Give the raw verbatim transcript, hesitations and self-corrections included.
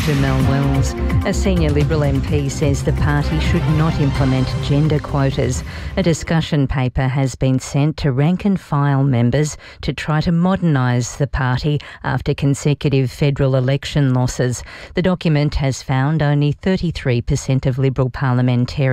to Mel Wells. A senior Liberal M P says the party should not implement gender quotas. A discussion paper has been sent to rank and file members to try to modernise the party after consecutive federal election losses. The document has found only thirty-three percent of Liberal parliamentarians